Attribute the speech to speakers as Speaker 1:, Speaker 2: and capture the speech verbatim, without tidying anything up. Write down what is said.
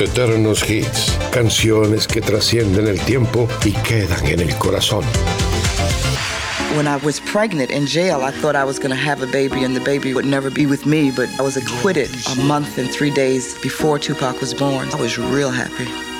Speaker 1: Eternos hits, canciones que trascienden el tiempo y quedan en el corazón.
Speaker 2: When I was pregnant in jail, I thought I was going to have a baby and the baby would never be with me, but I was acquitted a month and three days before Tupac was born. I was real happy.